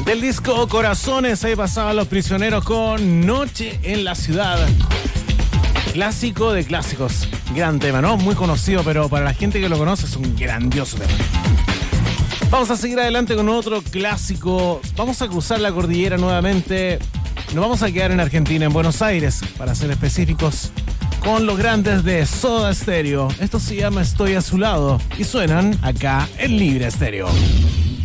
Del disco Corazones, ahí pasaban Los Prisioneros con Noche en la Ciudad. Clásico de clásicos. Gran tema, ¿no? Muy conocido, pero para la gente que lo conoce es un grandioso tema. Vamos a seguir adelante con otro clásico. Vamos a cruzar la cordillera nuevamente. Nos vamos a quedar en Argentina, en Buenos Aires, para ser específicos, con los grandes de Soda Stereo. Esto se llama Estoy a su lado y suenan acá en Libre Stereo.